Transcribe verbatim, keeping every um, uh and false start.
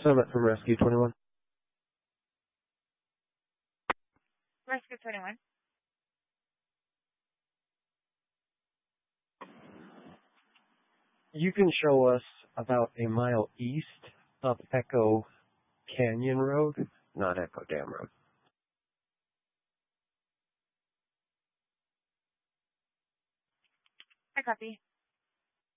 Summit from Rescue twenty-one. Rescue twenty-one. You can show us about a mile east of Echo Canyon Road, not Echo Dam Road. I copy.